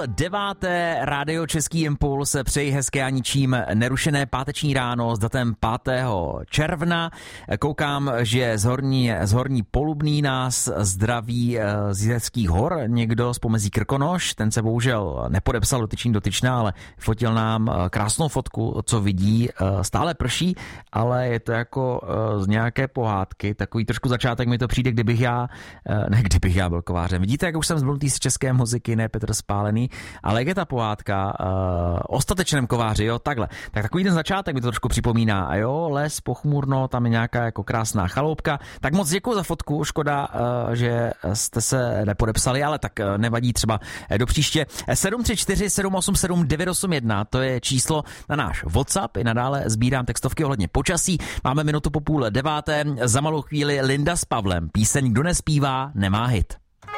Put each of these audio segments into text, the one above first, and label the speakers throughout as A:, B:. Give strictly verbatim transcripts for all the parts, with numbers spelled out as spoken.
A: deváté, rádio Český impuls, přeji hezké a ničím nerušené páteční ráno s datem pátého června. Koukám, že z horní, z horní Polubný nás zdraví z Jizeckých hor někdo z pomezí Krkonoš, ten se bohužel nepodepsal dotyčný dotyčná, ale fotil nám krásnou fotku, co vidí, stále prší, ale je to jako z nějaké pohádky, takový trošku začátek mi to přijde, kdybych já, ne kdybych já byl kovářem. Vidíte, jak už jsem zblutý z české muziky, ne Petr Spálený, ale jak je ta pohádka uh, o statečném kováři, jo, takhle. Tak takový ten začátek mi to trošku připomíná, a jo, les, pochmurno, tam je nějaká jako krásná chaloupka. Tak moc děkuji za fotku, škoda, uh, že jste se nepodepsali, ale tak uh, nevadí, třeba do příště. sedm tři čtyři sedm osm sedm devět osm jedna, to je číslo na náš WhatsApp, i nadále sbírám textovky ohledně počasí. Máme minutu po půl deváté, za malou chvíli Linda s Pavlem, píseň Kdo nespívá, nemá hit.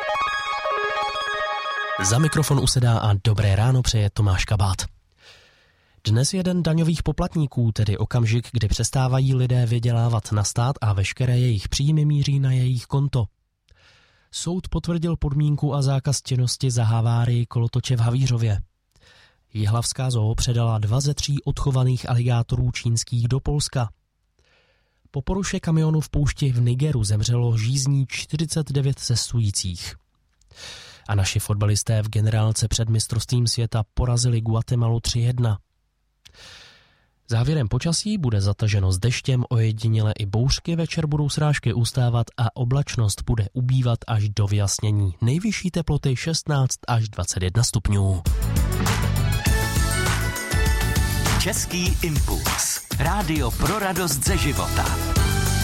B: Za mikrofon usedá a dobré ráno přeje Tomáš Kabát. Dnes jeden daňových poplatníků, tedy okamžik, kdy přestávají lidé vydělávat na stát a veškeré jejich příjmy míří na jejich konto. Soud potvrdil podmínku a zákaz činnosti za havárii kolotoče v Havířově. Jihlavská zoo předala dva ze tří odchovaných aligátorů čínských do Polska. Po poruše kamionu v poušti v Nigeru zemřelo žízní čtyřicet devět cestujících. A naši fotbalisté v generálce před mistrovstvím světa porazili Guatemalu tři jedna. Závěrem počasí bude zataženo s deštěm, ojediněle i bouřky, večer budou srážky ustávat a oblačnost bude ubývat až do vyjasnění. Nejvyšší teploty šestnáct až dvacet jedna stupňů.
C: Český impuls. Rádio pro radost ze života.